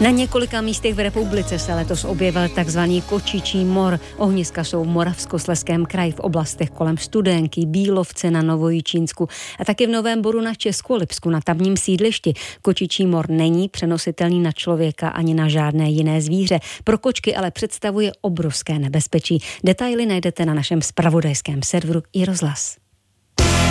Na několika místech v republice se letos objevil takzvaný kočičí mor. Ohniska jsou v Moravskoslezském kraji v oblastech kolem Studénky, Bílovce na Novojičínsku a taky v Novém Boru na Českolipsku na tamním sídlišti. Kočičí mor není přenositelný na člověka ani na žádné jiné zvíře. Pro kočky ale představuje obrovské nebezpečí. Detaily najdete na našem zpravodajském serveru iRozhlas.